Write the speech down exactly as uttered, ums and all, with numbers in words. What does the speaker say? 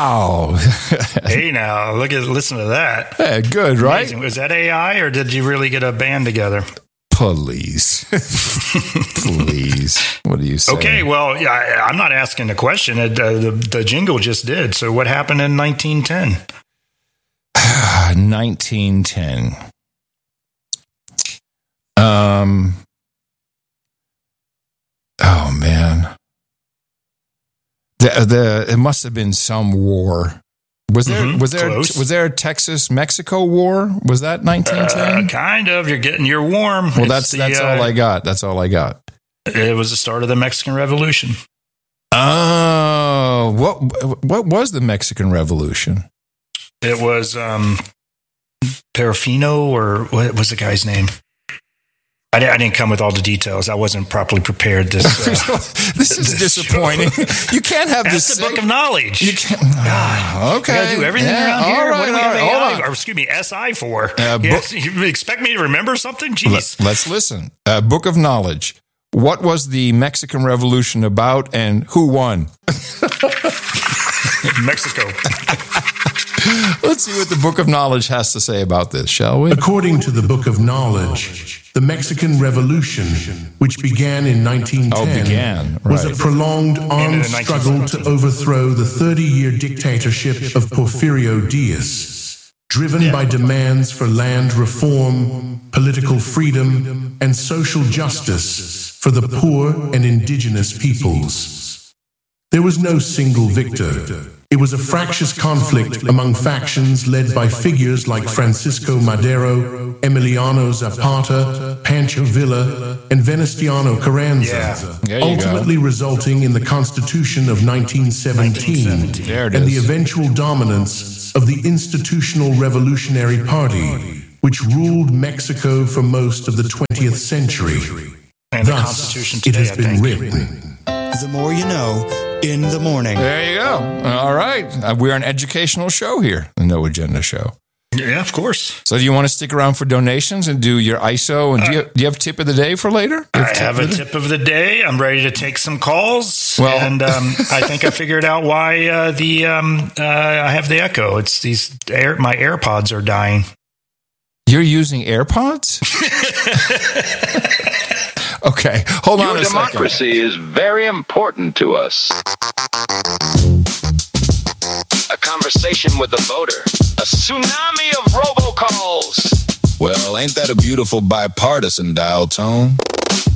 Wow. Hey, now look at listen to that. Yeah, good, right? Amazing. Was that A I or did you really get a band together? Please. Please. What are you saying? Okay, well, I, I'm not asking the question. It, uh, the, the jingle just did. So what happened in nineteen ten? nineteen ten. Um. Oh man. The the it must have been some war. Was there Mm-hmm, was there close. was there a Texas Mexico war? Was that nineteen ten? Uh, kind of. You're getting you're warm. Well, It's that's the, that's uh, all I got. That's all I got. It was the start of the Mexican Revolution. Oh, what what was the Mexican Revolution? It was um, Perifino, or what was the guy's name? I didn't, I didn't come with all the details. I wasn't properly prepared. This uh, this is this disappointing. You can't have That's this. the book of knowledge. You can't. God, Okay, you gotta do everything Yeah, around all here. right, What do we all have right, A I, hold on. or excuse me, S I for? Uh, you, book- have- you expect me to remember something? Jeez. Let, let's listen. Uh, Book of Knowledge. What was the Mexican Revolution about, and who won? Mexico. Let's see what the Book of Knowledge has to say about this, shall we? According to the Book of Knowledge, the Mexican Revolution, which began in nineteen ten, Oh, began, was a right. prolonged Ended armed in struggle to nineteen seventeen. overthrow the thirty-year dictatorship of Porfirio Diaz, driven by demands for land reform, political freedom, and social justice for the poor and indigenous peoples. There was no single victor. It was a fractious conflict among factions led by figures like Francisco Madero, Emiliano Zapata, Pancho Villa, and Venustiano Carranza, Yeah. There you go. ultimately resulting in the Constitution of nineteen seventeen There it and the is. eventual dominance of the Institutional Revolutionary Party, which ruled Mexico for most of the twentieth century. And the Thus, Constitution it today, has I been think. written. The more you know in the morning. There you go. All right. Uh, we're an educational show here, the No Agenda Show. Yeah, of course. So do you want to stick around for donations and do your I S O? And do you, do you have tip of the day for later? Do you I have a of the- tip of the day. I'm ready to take some calls, Well- and um, I think I figured out why uh, the um, uh, I have the echo. It's these air, my AirPods are dying. You're using AirPods? Okay, hold on Your a second. democracy is very important to us. A conversation with the voter. A tsunami of robocalls. Well, ain't that a beautiful bipartisan dial tone?